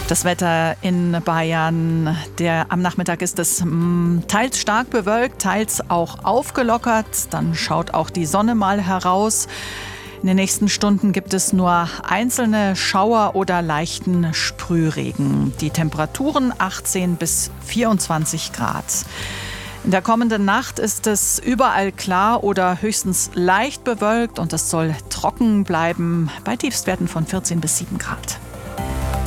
Das Wetter in Bayern, am Nachmittag ist es teils stark bewölkt, teils auch aufgelockert. Dann schaut auch die Sonne mal heraus. In den nächsten Stunden gibt es nur einzelne Schauer oder leichten Sprühregen. Die Temperaturen 18 bis 24 Grad. In der kommenden Nacht ist es überall klar oder höchstens leicht bewölkt und es soll trocken bleiben bei Tiefstwerten von 14 bis 7 Grad.